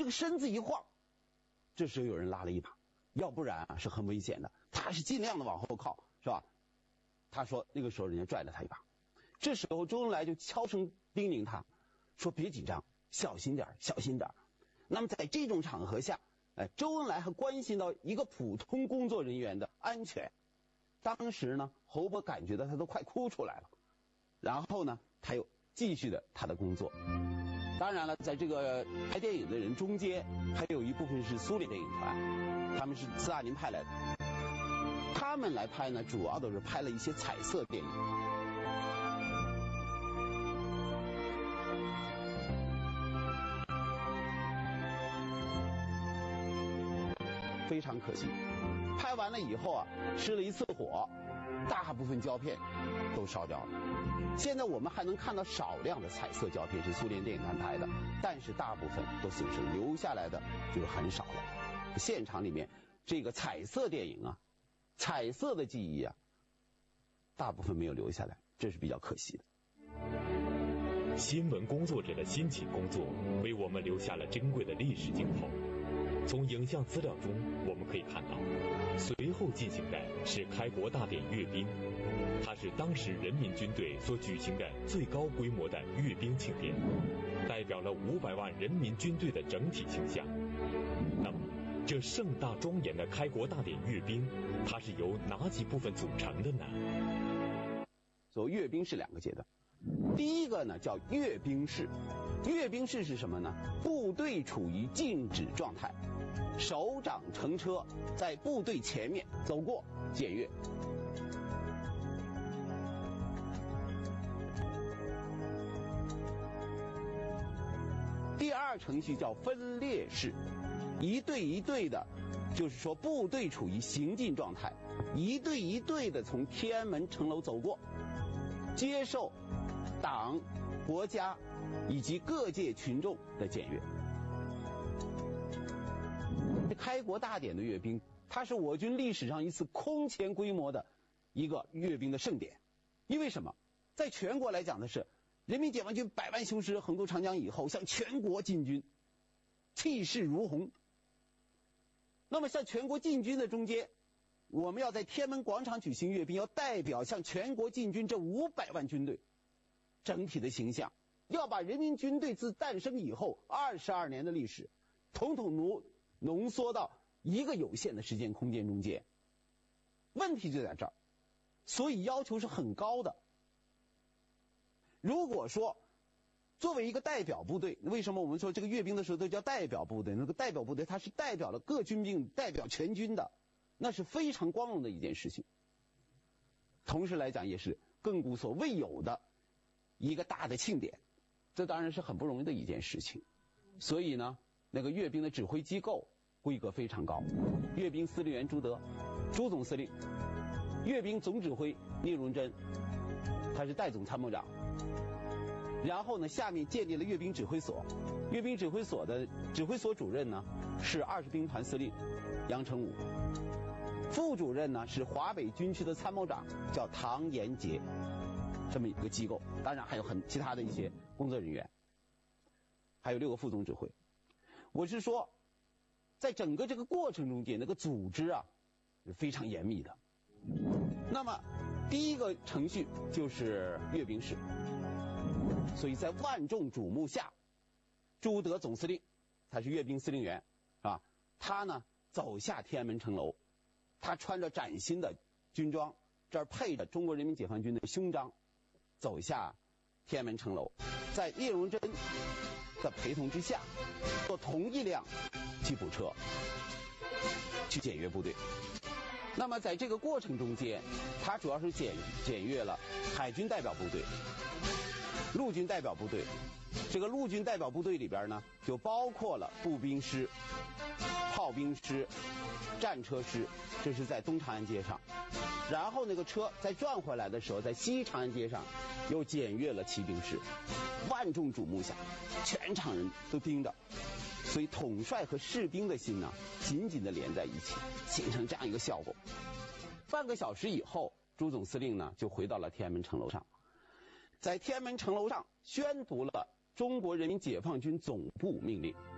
这个身子一晃，这时候有人拉了一把，要不然啊是很危险的。他是尽量的往后靠，是吧？他说那个时候人家拽了他一把，这时候周恩来就悄声叮咛他说别紧张，小心点，小心点。那么在这种场合下，周恩来还关心到一个普通工作人员的安全。当时呢，侯伯感觉到他都快哭出来了，然后呢，他又继续的他的工作。当然了，在这个拍电影的人中间，还有一部分是苏联电影团，他们是斯大林派来的。他们来拍呢，主要都是拍了一些彩色电影。非常可惜，拍完了以后啊，失了一次火，大部分胶片都烧掉了。现在我们还能看到少量的彩色胶片是苏联电影团拍的，但是大部分都损失了，留下来的就是很少了。现场里面这个彩色电影啊，彩色的记忆啊，大部分没有留下来，这是比较可惜的。 新闻工作者的辛勤工作，为我们留下了珍贵的历史镜头。从影像资料中，我们可以看到，随后进行的是开国大典阅兵，它是当时人民军队所举行的最高规模的阅兵庆典，代表了500万人民军队的整体形象。那么，这盛大庄严的开国大典阅兵，它是由哪几部分组成的呢？ 所谓阅兵是2个阶段，第一个呢叫阅兵式。阅兵式是什么呢？部队处于静止状态，首长乘车在部队前面走过检阅。第2程序叫分列式，一队一队的，就是说部队处于行进状态，一队一队的从天安门城楼走过，接受党、国家以及各界群众的检阅。开国大典的阅兵，它是我军历史上一次空前规模的一个阅兵的盛典。因为什么？在全国来讲的是，人民解放军百万雄师横渡长江以后，向全国进军，气势如虹。那么向全国进军的中间，我们要在天安门广场举行阅兵，要代表向全国进军这500万军队整体的形象，要把人民军队自诞生以后22年的历史，统统浓缩到一个有限的时间空间中间。问题就在这儿，所以要求是很高的。如果说作为一个代表部队，为什么我们说这个阅兵的时候都叫代表部队？那个代表部队它是代表了各军兵，代表全军的，那是非常光荣的一件事情。同时来讲，也是亘古所未有的一个大的庆典，这当然是很不容易的一件事情。所以呢，那个阅兵的指挥机构规格非常高，阅兵司令员朱德，朱总司令；阅兵总指挥聂荣臻，他是代总参谋长。然后呢，下面建立了阅兵指挥所，阅兵指挥所的指挥所主任呢是20兵团司令杨成武，副主任呢是华北军区的参谋长叫唐延杰，这么一个机构。当然还有其他的一些工作人员，还有6个副总指挥。我是说，在整个这个过程中间，那个组织啊是非常严密的。那么第一个程序就是阅兵式。所以在万众瞩目下，朱德总司令，他是阅兵司令员，是吧？他呢走下天安门城楼，他穿着崭新的军装，这儿配着中国人民解放军的胸章，走下天安门城楼，在聂荣臻的陪同之下，坐同一辆吉普车去检阅部队。那么在这个过程中间，他主要是检阅了海军代表部队、陆军代表部队。这个陆军代表部队里边呢，就包括了步兵师、炮兵师、战车师，这是在东长安街上。然后那个车再转回来的时候，在西长安街上又检阅了骑兵师。万众瞩目下，全场人都盯着，所以统帅和士兵的心呢紧紧地连在一起，形成这样一个效果。半个小时以后，朱总司令呢就回到了天安门城楼上，在天安门城楼上宣读了中国人民解放军总部命令。